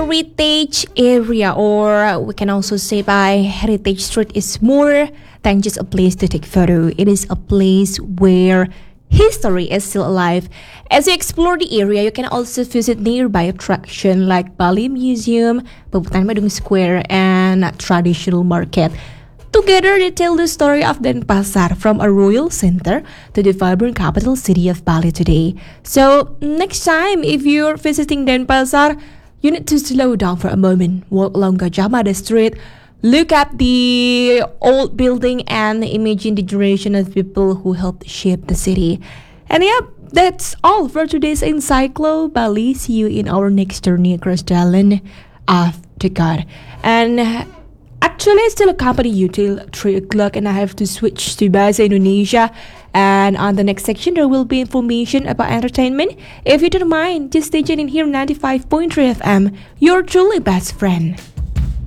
heritage area, or we can also say by heritage street, is more than just a place to take photo. It is a place where history is still alive. As you explore the area, you can also visit nearby attraction like Bali Museum, Pebutan Madung Square, and traditional market. Together, they tell the story of Denpasar from a royal center to the vibrant capital city of Bali today. So, next time if you're visiting Denpasar, you need to slow down for a moment, walk along Gajah Mada Street, look at the old building, and imagine the generation of people who helped shape the city. And yeah, that's all for today's Encyclo Bali. See you in our next journey across the island of the God. And actually, I still accompany you till 3 o'clock, and I have to switch to Bahasa Indonesia. And on the next section, there will be information about entertainment. If you don't mind, just stay tuned in here 95.3 FM, your truly best friend.